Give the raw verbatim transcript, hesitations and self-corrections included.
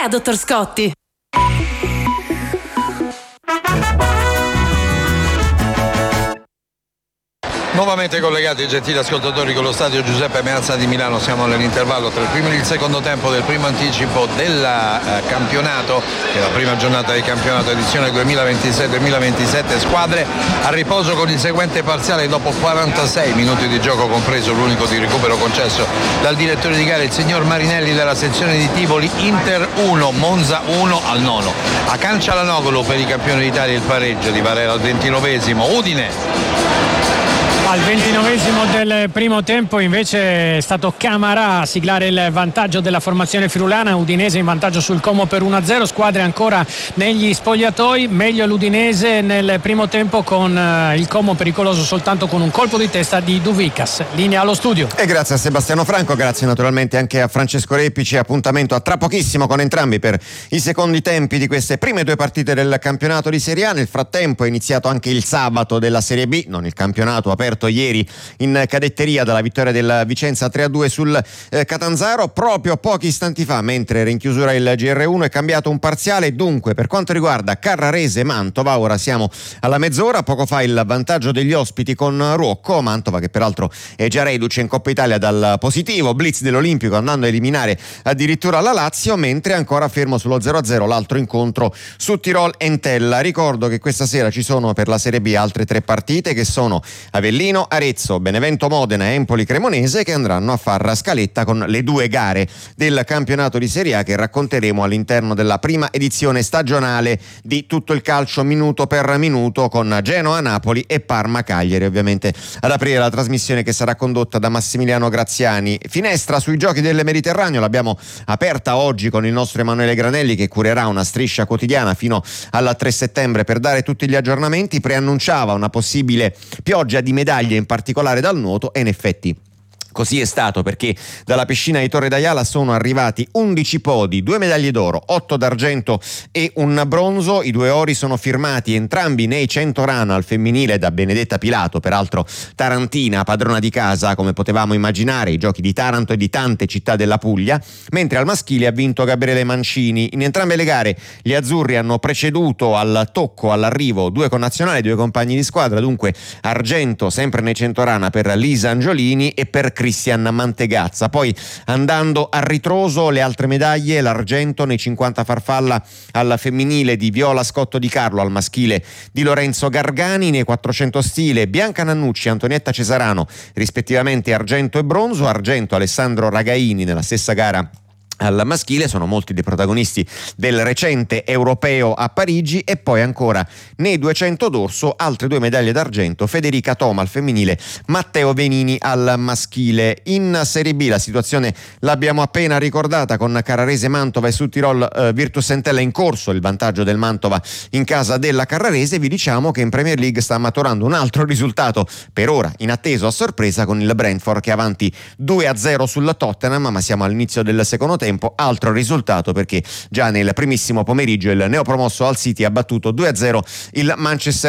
a Dottor Scotti. Nuovamente collegati, gentili ascoltatori, con lo stadio Giuseppe Meazza di Milano. Siamo nell'intervallo tra il primo e il secondo tempo del primo anticipo del eh, campionato, che è la prima giornata di campionato edizione duemilaventisei duemilaventisette. Squadre a riposo con il seguente parziale dopo quarantasei minuti di gioco, compreso l'unico di recupero concesso dal direttore di gara, il signor Marinelli, della sezione di Tivoli. Inter uno, Monza uno al nono. A Cancialanoglu per i campioni d'Italia il pareggio di Varela al ventinovesimo. Udine al ventinovesimo del primo tempo invece è stato Camarà a siglare il vantaggio della formazione friulana. Udinese in vantaggio sul Como per uno a zero. Squadre ancora negli spogliatoi, meglio l'Udinese nel primo tempo, con il Como pericoloso soltanto con un colpo di testa di Duvicas. Linea allo studio. E grazie a Sebastiano Franco, grazie naturalmente anche a Francesco Repici. Appuntamento a tra pochissimo con entrambi per i secondi tempi di queste prime due partite del campionato di Serie A. Nel frattempo è iniziato anche il sabato della Serie B, non il campionato aperto ieri in cadetteria dalla vittoria del Vicenza tre a due sul eh, Catanzaro. Proprio pochi istanti fa, mentre era in chiusura il G R uno, è cambiato un parziale. Dunque, per quanto riguarda Carrarese Mantova, ora siamo alla mezz'ora. Poco fa il vantaggio degli ospiti con Ruocco. Mantova che peraltro è già reduce in Coppa Italia dal positivo blitz dell'Olimpico, andando a eliminare addirittura la Lazio, mentre ancora fermo sullo zero a zero l'altro incontro su Tirol Entella. Ricordo che questa sera ci sono per la Serie B altre tre partite, che sono Avellino, Arezzo, Benevento Modena e Empoli Cremonese, che andranno a far scaletta con le due gare del campionato di Serie A che racconteremo all'interno della prima edizione stagionale di Tutto il calcio minuto per minuto, con Genoa Napoli e Parma Cagliari ovviamente ad aprire la trasmissione, che sarà condotta da Massimiliano Graziani. Finestra sui giochi del Mediterraneo l'abbiamo aperta oggi con il nostro Emanuele Granelli, che curerà una striscia quotidiana fino al tre settembre per dare tutti gli aggiornamenti. Preannunciava una possibile pioggia di medaglie, in particolare dal nuoto, e in effetti così è stato, perché dalla piscina di Torre d'Aiala sono arrivati undici podi, due medaglie d'oro, otto d'argento e un bronzo. I due ori sono firmati entrambi nei cento rana al femminile da Benedetta Pilato, peraltro tarantina, padrona di casa come potevamo immaginare, i giochi di Taranto e di tante città della Puglia, mentre al maschile ha vinto Gabriele Mancini. In entrambe le gare gli azzurri hanno preceduto al tocco, all'arrivo, due connazionali, due compagni di squadra. Dunque argento sempre nei cento rana per Lisa Angiolini e per Cristian Mantegazza. Poi, andando a ritroso, le altre medaglie: l'argento nei cinquanta farfalla al femminile di Viola Scotto Di Carlo, al maschile di Lorenzo Gargani; nei quattrocento stile Bianca Nannucci e Antonietta Cesarano, rispettivamente argento e bronzo. Argento Alessandro Ragaini nella stessa gara al maschile, sono molti dei protagonisti del recente europeo a Parigi. E poi ancora nei duecento d'orso altre due medaglie d'argento: Federica Toma al femminile, Matteo Venini al maschile. In Serie B la situazione l'abbiamo appena ricordata con Carrarese Mantova e Sud Tirol eh, Virtus Entella in corso, il vantaggio del Mantova in casa della Carrarese. Vi diciamo che in Premier League sta maturando un altro risultato, per ora inatteso a sorpresa, con il Brentford che è avanti due a zero sul Tottenham, ma siamo all'inizio del secondo tempo. Altro risultato, perché già nel primissimo pomeriggio il neopromosso Hull City ha battuto due a zero il Manchester